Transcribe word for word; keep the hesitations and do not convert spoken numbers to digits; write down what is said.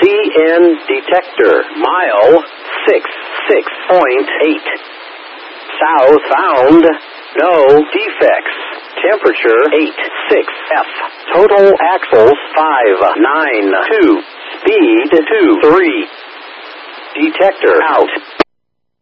C N detector. Mile six six point eight. Southbound. No defects. Temperature eight six F. Total axles five nine two. Speed two three. Detector out.